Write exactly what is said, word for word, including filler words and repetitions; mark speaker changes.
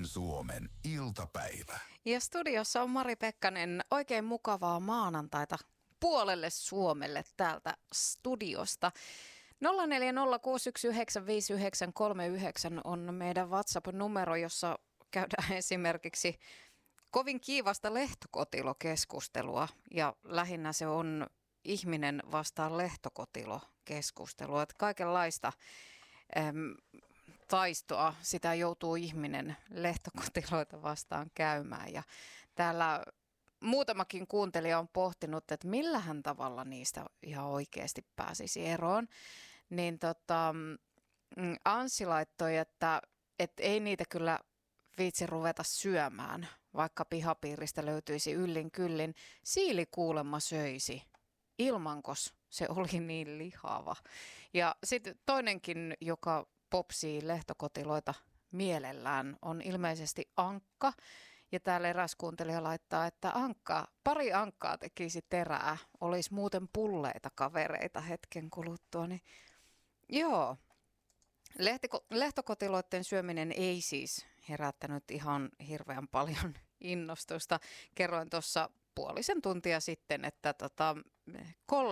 Speaker 1: Suomen iltapäivä.
Speaker 2: Ja studiossa on Mari Pekkanen. Oikein mukavaa maanantaita puolelle Suomelle täältä studiosta. nolla neljä nolla kuusi yksi yhdeksän viisi yhdeksän kolme yhdeksän on meidän WhatsApp-numero, jossa käydään esimerkiksi kovin kiivasta lehtokotilokeskustelua. Ja lähinnä se on ihminen vastaan lehtokotilokeskustelua. Että kaikenlaista äm, taistoa sitä joutuu ihminen lehtokotiloita vastaan käymään. Ja täällä muutamakin kuuntelija on pohtinut, että millähän tavalla niistä ihan oikeasti pääsisi eroon. Niin tota, Anssi laittoi, että, että ei niitä kyllä viitsi ruveta syömään, vaikka pihapiiristä löytyisi yllin kyllin. Siili kuulemma söisi, ilmankos se oli niin lihava. Ja sitten toinenkin, joka popsii lehtokotiloita mielellään, on ilmeisesti Ankka. Ja täällä eräs kuuntelija laittaa, että Ankka, pari Ankkaa tekisi terää, olisi muuten pulleita kavereita hetken kuluttua. Niin joo, Lehtiko, lehtokotiloiden syöminen ei siis herättänyt ihan hirveän paljon innostusta. Kerroin tuossa puolisen tuntia sitten, että tota,